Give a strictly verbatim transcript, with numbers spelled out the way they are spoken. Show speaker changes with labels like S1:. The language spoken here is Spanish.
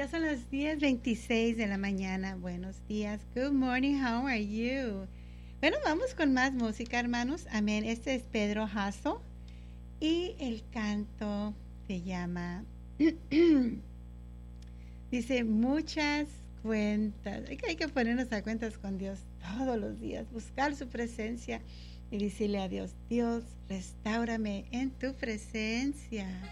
S1: son las diez veintiséis de la mañana. Buenos días. Good morning. How are you? Bueno, vamos con más música, hermanos. Amén. Este es Pedro Jasso y el canto se llama dice muchas cuentas. Hay que, hay que ponernos a cuentas con Dios todos los días, buscar su presencia y decirle a Dios: Dios, restáurame en tu presencia.